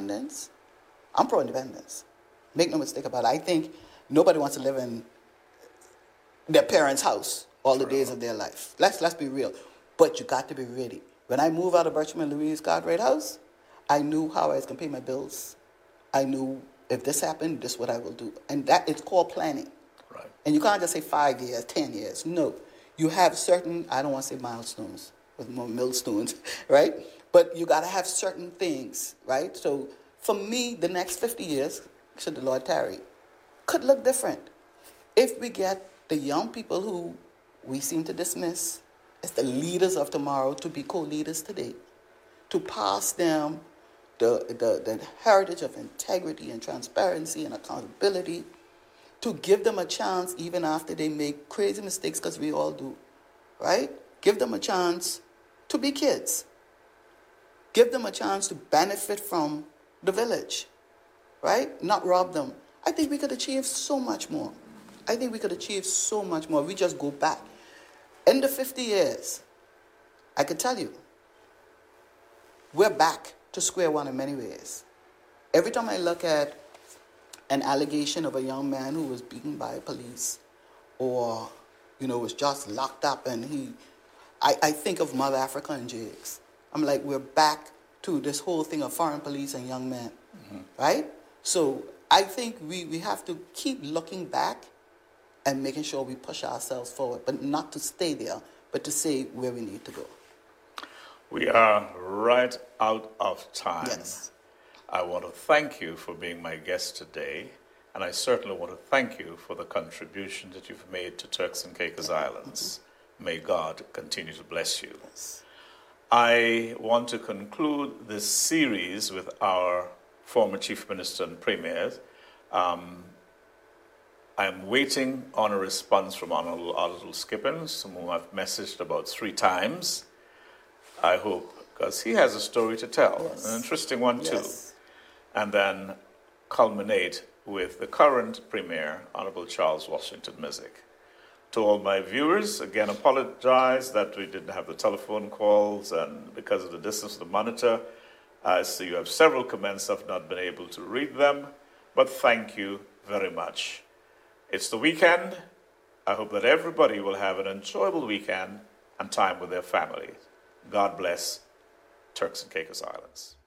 independence, I'm pro-independence. Make no mistake about it. I think nobody wants to live in their parents' house all the days of their life. Let's be real. But you got to be ready. When I moved out of Birchman Louise Cartwright House, I knew how I was going to pay my bills. I knew if this happened, this is what I will do. And that it's called planning. Right. And you can't just say 5 years, 10 years. No. You have certain, I don't want to say milestones, with more millstones, right? But you got to have certain things, right? So for me, the next 50 years, should the Lord tarry, could look different. If we get the young people who we seem to dismiss as the leaders of tomorrow to be co-leaders today, to pass them the heritage of integrity and transparency and accountability, to give them a chance even after they make crazy mistakes, because we all do, right? Give them a chance to be kids. Give them a chance to benefit from the village, right? Not rob them. I think we could achieve so much more. I think we could achieve so much more. We just go back. In the 50 years, I could tell you, we're back to square one in many ways. Every time I look at an allegation of a young man who was beaten by police or, was just locked up and I think of Mother Africa and Jakes. I'm like, we're back to this whole thing of foreign police and young men, right? So I think we have to keep looking back and making sure we push ourselves forward, but not to stay there, but to say where we need to go. We are right out of time. Yes. I want to thank you for being my guest today, and I certainly want to thank you for the contribution that you've made to Turks and Caicos Islands. May God continue to bless you. Yes. I want to conclude this series with our former Chief Minister and Premier. I am waiting on a response from Honorable Oliver Skippins, whom I've messaged about 3 times. I hope, because he has a story to tell, Yes. an interesting one too. Yes. And then culminate with the current Premier, Honorable Charles Washington Mizik. To all my viewers, again, apologize that we didn't have the telephone calls, and because of the distance of the monitor, I see you have several comments. I've not been able to read them, but thank you very much. It's the weekend. I hope that everybody will have an enjoyable weekend and time with their families. God bless Turks and Caicos Islands.